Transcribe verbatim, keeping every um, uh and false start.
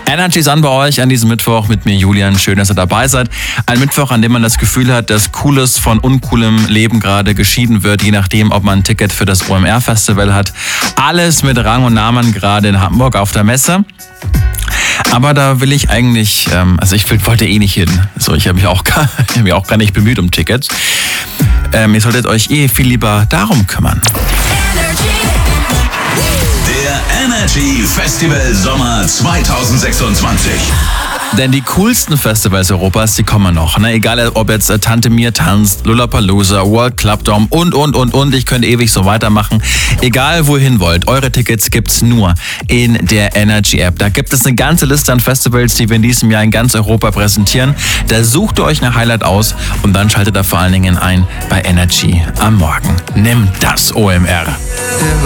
Energy ist an bei euch an diesem Mittwoch mit mir, Julian. Schön, dass ihr dabei seid. Ein Mittwoch, an dem man das Gefühl hat, dass Cooles von uncoolem Leben gerade geschieden wird, je nachdem, ob man ein Ticket für das O M R-Festival hat. Alles mit Rang und Namen gerade in Hamburg auf der Messe. Aber da will ich eigentlich, ähm, also ich will, wollte eh nicht hin. So, ich habe mich auch gar, ich hab mich auch gar nicht bemüht um Tickets. Ähm, ihr solltet euch eh viel lieber darum kümmern. Der Energy Festival Sommer zwanzig sechsundzwanzig. Denn die coolsten Festivals Europas, die kommen noch. Ne? Egal, ob jetzt äh, Tante Mir tanzt, Lollapalooza, World Club Dome und, und, und, und. Ich könnte ewig so weitermachen. Egal, wohin wollt. Eure Tickets gibt's nur in der Energy App. Da gibt es eine ganze Liste an Festivals, die wir in diesem Jahr in ganz Europa präsentieren. Da sucht ihr euch eine Highlight aus und dann schaltet ihr vor allen Dingen ein bei Energy am Morgen. Nimm das O M R.